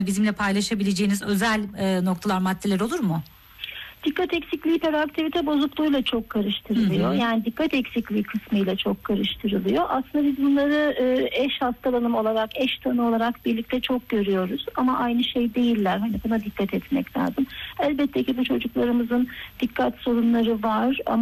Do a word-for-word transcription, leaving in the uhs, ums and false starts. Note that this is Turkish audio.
bizimle paylaşabileceğiniz özel e, noktalar, maddeler olur mu? Dikkat eksikliği hiperaktivite bozukluğuyla çok karıştırılıyor. Hı hı. Yani dikkat eksikliği kısmıyla çok karıştırılıyor. Aslında biz bunları e, eş hastalanım olarak, eş tanı olarak birlikte çok görüyoruz. Ama aynı şey değiller. Hani buna dikkat etmek lazım. Elbette ki bu çocuklarımızın dikkat sorunları var ama